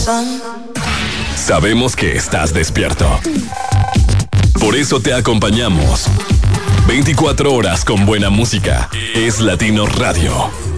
Sabemos que estás despierto. Por eso te acompañamos. 24 horas con buena música. Es Latino Radio.